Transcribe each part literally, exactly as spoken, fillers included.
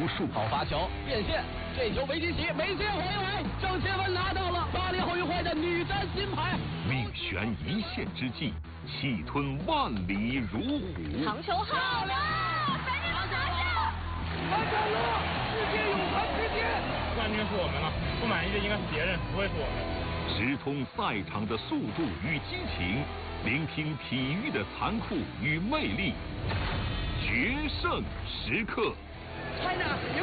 术。 好发球变线，这球没进起，没接回来，郑钦文拿到了巴黎奥运会的女单金牌。 命悬一线之际，气吞万里如虎。 长球好了，赶紧拿下！ 完成了世界泳坛之巅。 冠军是我们了，不满意的应该是别人，不会是我们。 直通赛场的速度与激情，聆听体育的残酷与魅力。决胜时刻 ，China 赢！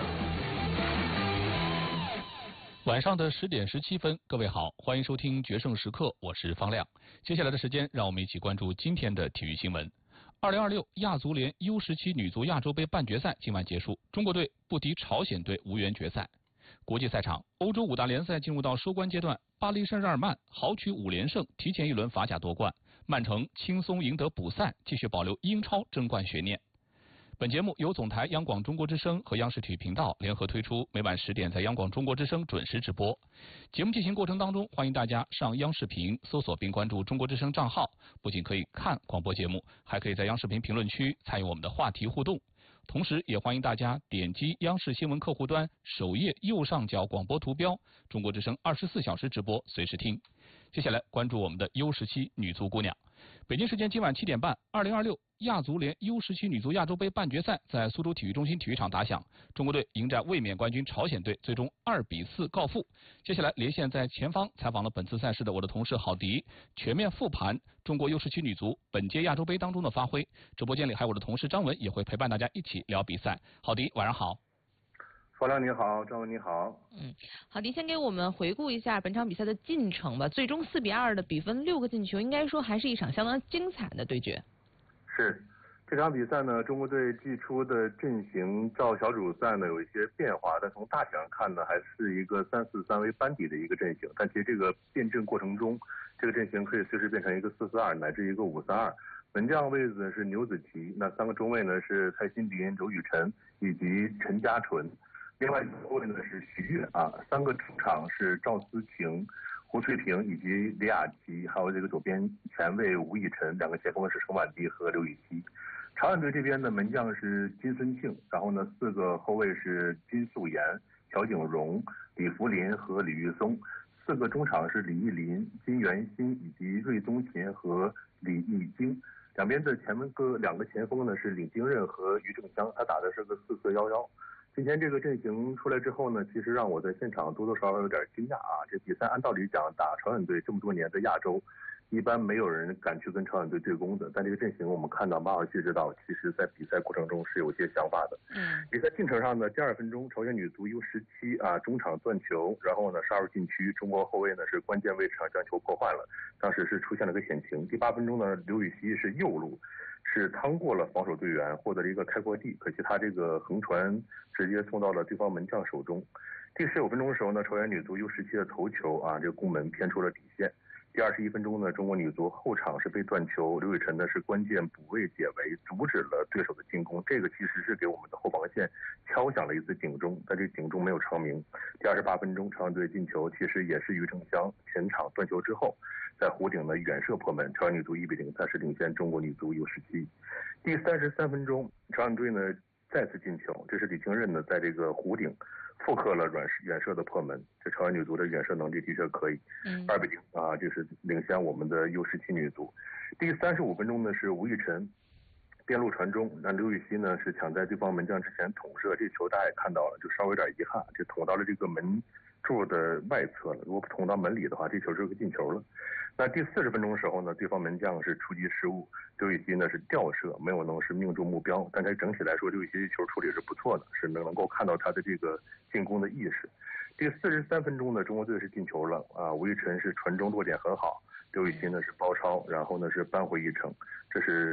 晚上的十点十七分，各位好，欢迎收听《决胜时刻》，我是方亮。接下来的时间，让我们一起关注今天的体育新闻。二零二六亚足联 U 十七女足亚洲杯半决赛今晚结束，中国队不敌朝鲜队，无缘决赛。国际赛场，欧洲五大联赛进入到收官阶段，巴黎圣日耳曼豪取五连胜，提前一轮法甲夺冠；曼城轻松赢得补赛，继续保留英超争冠悬念。本节目由总台央广中国之声和央视体育频道联合推出，每晚十点在央广中国之声准时直播。节目进行过程当中，欢迎大家上央视频搜索并关注中国之声账号，不仅可以看广播节目，还可以在央视频评论区参与我们的话题互动。同时也欢迎大家点击央视新闻客户端首页右上角广播图标，中国之声二十四小时直播，随时听。接下来关注我们的 U 十七女足姑娘。北京时间今晚七点半，二零二六亚足联 U 十七女足亚洲杯半决赛在苏州体育中心体育场打响，中国队迎战卫冕冠军朝鲜队，最终二比四告负。接下来连线在前方采访了本次赛事的我的同事郝迪，全面复盘中国 U 十七女足本届亚洲杯当中的发挥。直播间里还有我的同事张文也会陪伴大家一起聊比赛。郝迪，晚上好。 方亮你好，张文你好。 嗯，郝迪，先给我们回顾一下本场比赛的进程吧。最终四比二的比分，六个进球，应该说还是一场相当精彩的对决。 是，这场比赛呢，中国队季初的阵型照小组赛呢有一些变化，但从大体上看呢，还是一个三四三为班底的一个阵型。但其实这个变阵过程中，这个阵型可以随时变成一个四四二乃至一个五三二。门将位置呢是牛子琪，那三个中卫呢是蔡新林、周雨辰以及陈家纯。另外一个后卫呢是徐悦啊，三个中场是赵思晴、胡翠萍以及李雅琪，还有这个左边前卫吴以晨，两个前锋是陈婉迪和刘禹锡。朝鲜队这边的门将是金孙庆，然后呢四个后卫是金素妍、朴景荣、李福林和李玉松，四个中场是李艺林、金元新以及瑞宗勤和李义京。两边的前锋各两个前锋呢是李京任和于正湘，他打的是个四四幺幺。今天这个阵型出来之后呢，其实让我在现场多多少少有点惊讶啊！这比赛按道理讲打朝鲜队这么多年在亚洲，一般没有人敢去跟朝鲜队对攻的。但这个阵型我们看到马晓旭知道，其实在比赛过程中是有些想法的。 嗯。 比赛进程上呢，第二分钟朝鲜女足 U 十七啊中场断球，然后呢杀入禁区，中国后卫呢是关键位置上将球破坏了，当时是出现了个险情。第八分钟呢，刘禹锡是右路。是趟过了防守队员，获得了一个开阔地，可惜他这个横传直接送到了对方门将手中。第十九分钟的时候呢，朝鲜女足 U 十七的头球啊，这个攻门偏出了底线。第二十一分钟呢，中国女足后场是被断球，刘雨辰呢是关键补位解围，阻止了对手的进攻。这个其实是给我们的后防线敲响了一次警钟，但这警钟没有长鸣。第二十八分钟，朝鲜队进球，其实也是于正湘前场断球之后，在弧顶的远射破门，朝鲜女足一比零暂时领先中国女足 U 十七。第三十三分钟，朝鲜队呢再次进球，这是李京任呢在这个弧顶复刻了远远射的破门，这朝鲜女足的远射能力的确可以。 嗯， 二比零啊，就是领先我们的 U 十七女足。第三十五分钟呢是吴玉辰边路传中，那刘禹锡呢是抢在对方门将之前捅射，这球大家也看到了，就稍微有点遗憾，就捅到了这个门柱的外侧了。如果捅到门里的话，这球就是个进球了。那第四十分钟的时候呢，对方门将是出击失误，刘禹锡呢是吊射，没有能是命中目标。但是整体来说，刘禹锡球处理是不错的，是能能够看到他的这个进攻的意识。第四十三分钟呢，中国队是进球了啊，吴亦辰是传中落点很好，刘禹锡呢是包抄，然后呢是扳回一城，这是